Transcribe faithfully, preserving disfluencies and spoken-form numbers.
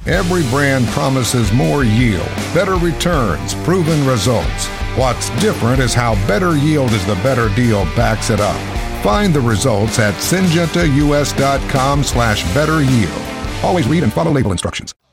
Every brand promises more yield, better returns, proven results. What's different is how better yield is the better deal backs it up. Find the results at syngenta U S dot com slash better yield. Always read and follow label instructions.